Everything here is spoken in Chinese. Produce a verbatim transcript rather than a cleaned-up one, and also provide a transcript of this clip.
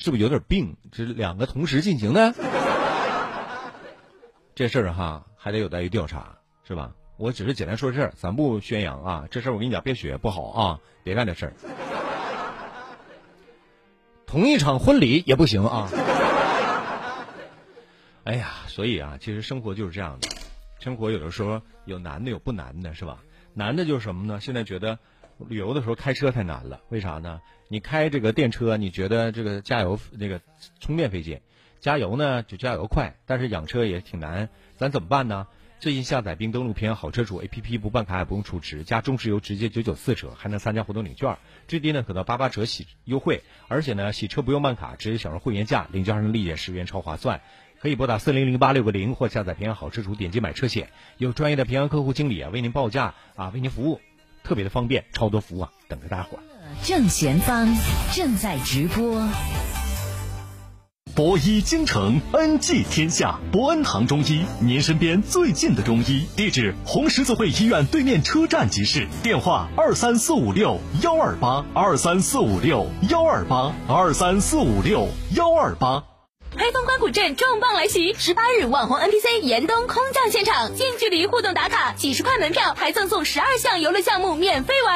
是不是有点病？这两个同时进行的，这事儿哈还得有待于调查，是吧？我只是简单说事儿，咱不宣扬啊。这事儿我跟你讲，别学不好啊，别干这事儿。同一场婚礼也不行啊。哎呀，所以啊，其实生活就是这样的。生活有的时候有难的，有不难的，是吧？难的就是什么呢？现在觉得旅游的时候开车太难了，为啥呢？你开这个电车，你觉得这个加油那个充电费劲，加油呢就加油快，但是养车也挺难，咱怎么办呢？最近下载并登录平安好车主 A P P， 不办卡也不用储值，加中石油直接九九四折，还能参加活动领券，最低呢可到八八折洗优惠，而且呢洗车不用办卡，直接享受会员价，领券还能立减十元，超划算。可以拨打四零零八六个零或下载平安好车主，点击买车险，有专业的平安客户经理啊为您报价啊，为您服务，特别的方便，超多服务啊等着大家伙儿。 正前方正在直播。 博医精诚，恩济天下。博恩堂中医，您身边最近的中医。地址：红十字会医院对面车站即市。电话：二三四五六幺二八二三四五六幺二八二三四五六幺二八。 黑风关谷镇重磅来袭，十八日网红 N P C 严冬空降现场，近距离互动打卡，几十块门票还赠送十二项游乐项目免费玩。